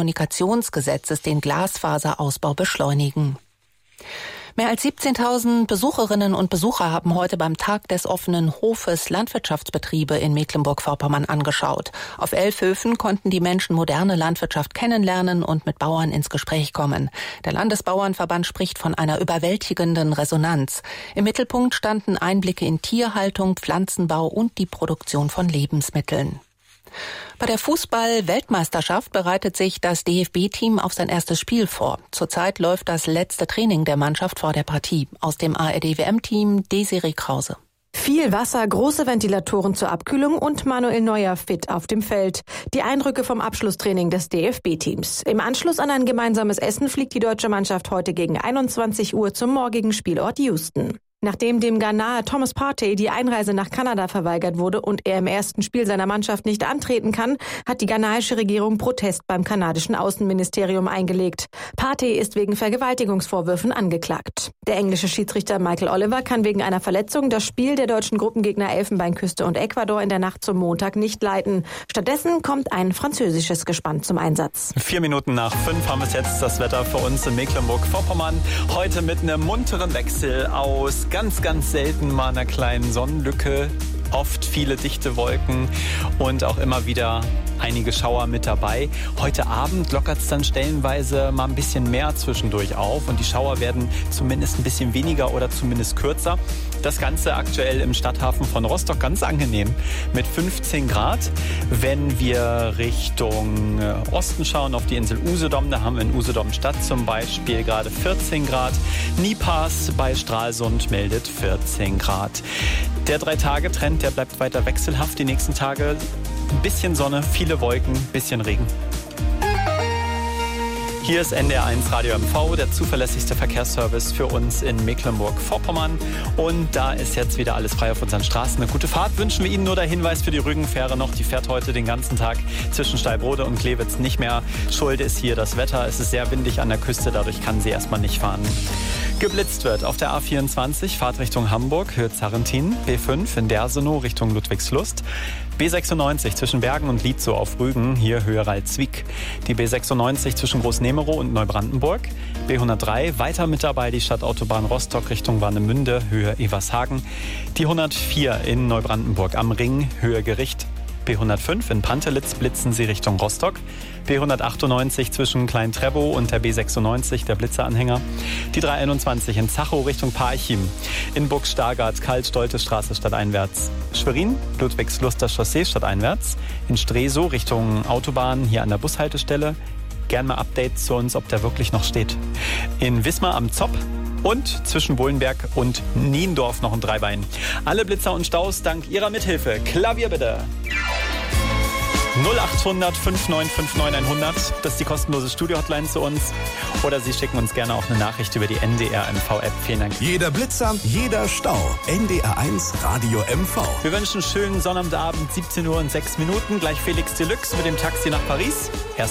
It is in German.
Telekommunikationsgesetzes den Glasfaserausbau beschleunigen. Mehr als 17.000 Besucherinnen und Besucher haben heute beim Tag des offenen Hofes Landwirtschaftsbetriebe in Mecklenburg-Vorpommern angeschaut. Auf 11 Höfen konnten die Menschen moderne Landwirtschaft kennenlernen und mit Bauern ins Gespräch kommen. Der Landesbauernverband spricht von einer überwältigenden Resonanz. Im Mittelpunkt standen Einblicke in Tierhaltung, Pflanzenbau und die Produktion von Lebensmitteln. Bei der Fußball-Weltmeisterschaft bereitet sich das DFB-Team auf sein erstes Spiel vor. Zurzeit läuft das letzte Training der Mannschaft vor der Partie. Aus dem ARD-WM-Team Desiree Krause. Viel Wasser, große Ventilatoren zur Abkühlung und Manuel Neuer fit auf dem Feld. Die Eindrücke vom Abschlusstraining des DFB-Teams. Im Anschluss an ein gemeinsames Essen fliegt die deutsche Mannschaft heute gegen 21 Uhr zum morgigen Spielort Houston. Nachdem dem Ghanaer Thomas Partey die Einreise nach Kanada verweigert wurde und er im ersten Spiel seiner Mannschaft nicht antreten kann, hat die ghanaische Regierung Protest beim kanadischen Außenministerium eingelegt. Partey ist wegen Vergewaltigungsvorwürfen angeklagt. Der englische Schiedsrichter Michael Oliver kann wegen einer Verletzung das Spiel der deutschen Gruppengegner Elfenbeinküste und Ecuador in der Nacht zum Montag nicht leiten. Stattdessen kommt ein französisches Gespann zum Einsatz. 4 Minuten nach 5 haben wir jetzt das Wetter für uns in Mecklenburg-Vorpommern. Heute mit einem munteren Wechsel aus ganz, ganz selten mal einer kleinen Sonnenlücke, oft viele dichte Wolken und auch immer wieder einige Schauer mit dabei. Heute Abend lockert es dann stellenweise mal ein bisschen mehr zwischendurch auf und die Schauer werden zumindest ein bisschen weniger oder zumindest kürzer. Das Ganze aktuell im Stadthafen von Rostock ganz angenehm mit 15 Grad. Wenn wir Richtung Osten schauen, auf die Insel Usedom, da haben wir in Usedom Stadt zum Beispiel gerade 14 Grad. Nipas bei Stralsund meldet 14 Grad. Der 3-Tage-Trend, der bleibt weiter wechselhaft. Die nächsten Tage ein bisschen Sonne, viele Wolken, bisschen Regen. Hier ist NDR1 Radio MV, der zuverlässigste Verkehrsservice für uns in Mecklenburg-Vorpommern. Und da ist jetzt wieder alles frei auf unseren Straßen. Eine gute Fahrt wünschen wir Ihnen. Nur der Hinweis für die Rügenfähre noch. Die fährt heute den ganzen Tag zwischen Stallbrode und Klewitz nicht mehr. Schuld ist hier das Wetter. Es ist sehr windig an der Küste, dadurch kann sie erstmal nicht fahren. Geblitzt wird auf der A24, Fahrt Richtung Hamburg, Höhe Zarrentin, B5 in Dersenow Richtung Ludwigslust, B96 zwischen Bergen und Lietzow auf Rügen, hier Höhe Ralzwick, die B96 zwischen Großnemerow und Neubrandenburg, B103 weiter mit dabei die Stadtautobahn Rostock Richtung Warnemünde, Höhe Evershagen, die 104 in Neubrandenburg am Ring, Höhe Gericht, B105 in Pantelitz blitzen sie Richtung Rostock. B198 zwischen Klein-Trebow und der B96, der Blitzeranhänger. Die 321 in Zachow Richtung Parchim. In Burg-Stargard, Karl-Stolte-Straße stadteinwärts. Schwerin, Ludwigsluster Chaussee stadteinwärts. In Stresow Richtung Autobahn, hier an der Bushaltestelle. Gern mal Update zu uns, ob der wirklich noch steht. In Wismar am Zopp. Und zwischen Bullenberg und Niendorf noch ein Dreibein. Alle Blitzer und Staus dank Ihrer Mithilfe. Klavier bitte. 0800 5959 100. Das ist die kostenlose Studio-Hotline zu uns. Oder Sie schicken uns gerne auch eine Nachricht über die NDR-MV-App. Vielen Dank. Jeder Blitzer, jeder Stau. NDR1 Radio MV. Wir wünschen einen schönen Sonnabendabend, 17 Uhr und 6 Minuten. Gleich Felix Deluxe mit dem Taxi nach Paris.